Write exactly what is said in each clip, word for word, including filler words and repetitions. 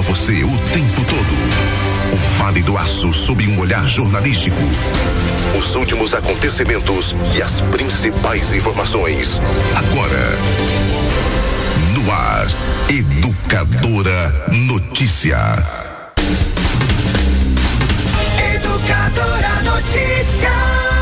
você o tempo todo. O Vale do Aço sob um olhar jornalístico. Os últimos acontecimentos e as principais informações. Agora, no ar, Educadora Notícia. Educadora Notícia.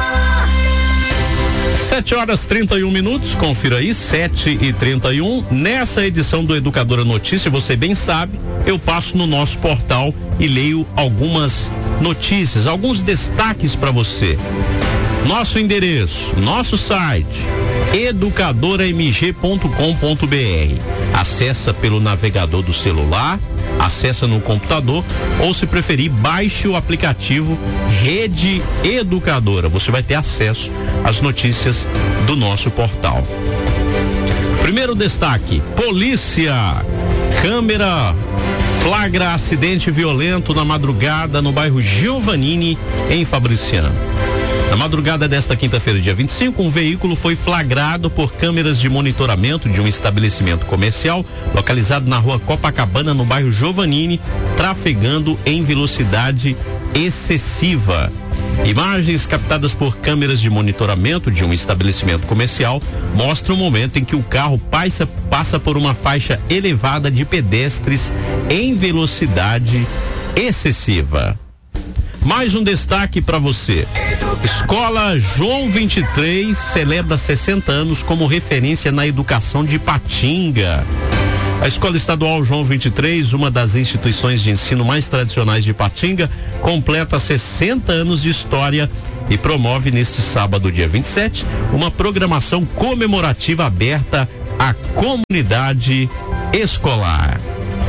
Sete horas trinta e um minutos, confira aí, sete e trinta e um. Nessa edição do Educadora Notícia, você bem sabe, eu passo no nosso portal e leio algumas notícias, alguns destaques para você. Nosso endereço, nosso site, educadora m g ponto com ponto b r. Acessa pelo navegador do celular, acessa no computador ou, se preferir, baixe o aplicativo Rede Educadora. Você vai ter acesso às notícias do nosso portal. Primeiro destaque: polícia, câmera flagra acidente violento na madrugada no bairro Giovannini, em Fabriciano. Na madrugada desta quinta-feira, dia vinte e cinco, um veículo foi flagrado por câmeras de monitoramento de um estabelecimento comercial localizado na rua Copacabana, no bairro Giovannini, trafegando em velocidade excessiva. Imagens captadas por câmeras de monitoramento de um estabelecimento comercial mostram o momento em que o carro passa, passa por uma faixa elevada de pedestres em velocidade excessiva. Mais um destaque para você. Escola João vinte e três celebra sessenta anos como referência na educação de Ipatinga. A Escola Estadual João vinte e três, uma das instituições de ensino mais tradicionais de Ipatinga, completa sessenta anos de história e promove neste sábado, dia vinte e sete, uma programação comemorativa aberta à comunidade escolar.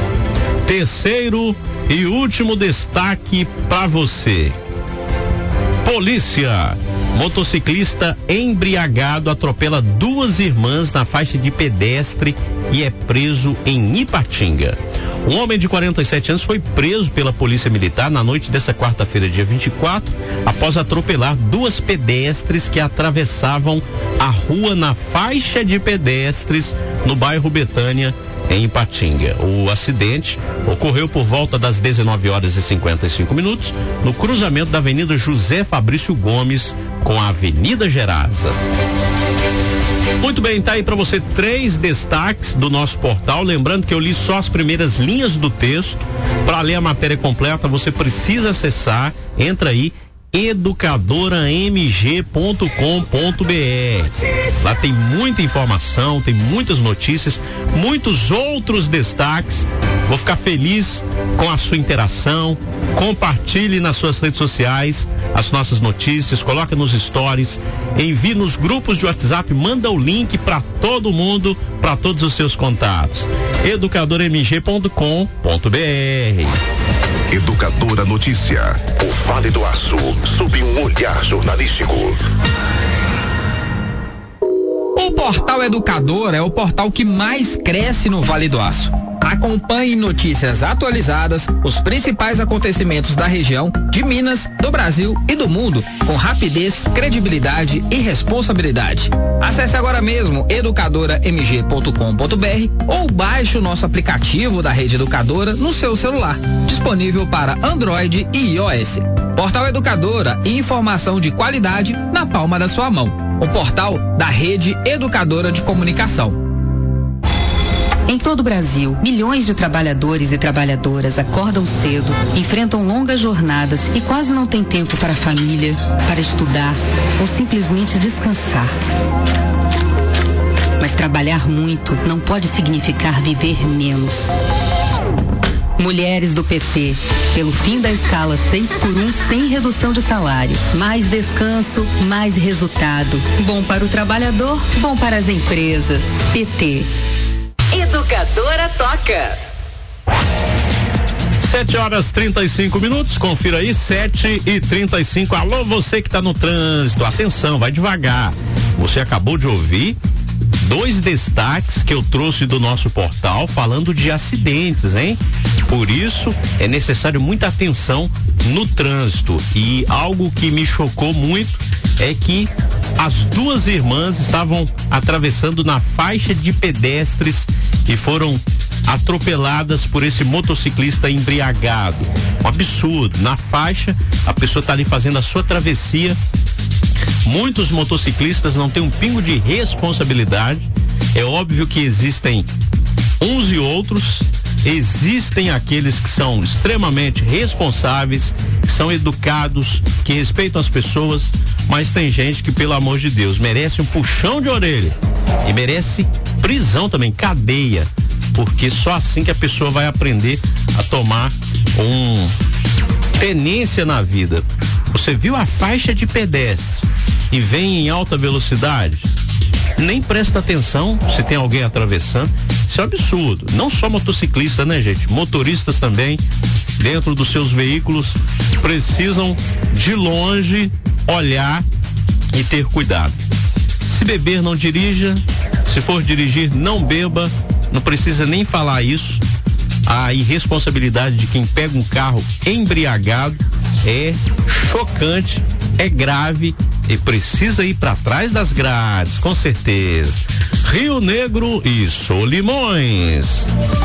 Terceiro e último destaque para você. Polícia. Motociclista embriagado atropela duas irmãs na faixa de pedestre e é preso em Ipatinga. Um homem de quarenta e sete anos foi preso pela Polícia Militar na noite dessa quarta-feira, dia vinte e quatro, após atropelar duas pedestres que atravessavam a rua na faixa de pedestres no bairro Betânia, em Ipatinga. O acidente ocorreu por volta das dezenove horas e cinquenta e cinco minutos no cruzamento da Avenida José Fabrício Gomes com a Avenida Gerasa. Muito bem, tá aí para você três destaques do nosso portal. Lembrando que eu li só as primeiras linhas do texto. Para ler a matéria completa, você precisa acessar, entra aí, educadora m g ponto com ponto b r. Lá tem muita informação, tem muitas notícias, muitos outros destaques. Vou ficar feliz com a sua interação. Compartilhe nas suas redes sociais as nossas notícias, coloca nos stories, envie nos grupos de WhatsApp, manda o link para todo mundo, para todos os seus contatos. educadora m g ponto com ponto b r. Educadora Notícia, o Vale do Aço, sob um olhar jornalístico. O Portal Educador é o portal que mais cresce no Vale do Aço. Acompanhe notícias atualizadas, os principais acontecimentos da região, de Minas, do Brasil e do mundo, com rapidez, credibilidade e responsabilidade. Acesse agora mesmo educadora m g ponto com ponto b r ou baixe o nosso aplicativo da Rede Educadora no seu celular, disponível para Android e iOS. Portal Educadora, informação de qualidade na palma da sua mão. O portal da Rede Educadora de Comunicação. Em todo o Brasil, milhões de trabalhadores e trabalhadoras acordam cedo, enfrentam longas jornadas e quase não têm tempo para a família, para estudar ou simplesmente descansar. Mas trabalhar muito não pode significar viver menos. Mulheres do P T, pelo fim da escala seis por um sem redução de salário. Mais descanso, mais resultado. Bom para o trabalhador, bom para as empresas. P T. Educadora toca. Sete horas trinta e cinco minutos, confira aí, sete e trinta e cinco. Alô, você que está no trânsito, atenção, vai devagar. Você acabou de ouvir dois destaques que eu trouxe do nosso portal falando de acidentes, hein? Por isso é necessário muita atenção no trânsito. E algo que me chocou muito é que as duas irmãs estavam atravessando na faixa de pedestres e foram atropeladas por esse motociclista embriagado. Um absurdo. Na faixa, a pessoa está ali fazendo a sua travessia. Muitos motociclistas não têm um pingo de responsabilidade. É óbvio que existem uns e outros. Existem aqueles que são extremamente responsáveis, que são educados, que respeitam as pessoas, mas tem gente que, pelo amor de Deus, merece um puxão de orelha e merece prisão também, cadeia, porque só assim que a pessoa vai aprender a tomar um tenência na vida. Você viu a faixa de pedestre e vem em alta velocidade? Nem presta atenção se tem alguém atravessando. Isso é um absurdo. Não só motociclistas, né, gente? Motoristas também, dentro dos seus veículos, precisam de longe olhar e ter cuidado. Se beber, não dirija. Se for dirigir, não beba. Não precisa nem falar isso. A irresponsabilidade de quem pega um carro embriagado é chocante, é grave e precisa ir para trás das grades, com certeza. Rio Negro e Solimões.